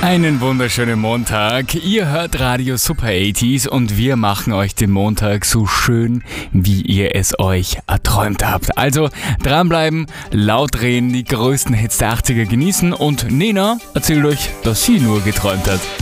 Einen wunderschönen Montag. Ihr hört Radio Super 80s und wir machen euch den Montag so schön, wie ihr es euch erträumt habt. Also dranbleiben, laut reden, die größten Hits der 80er genießen und Nena erzählt euch, dass sie nur geträumt hat.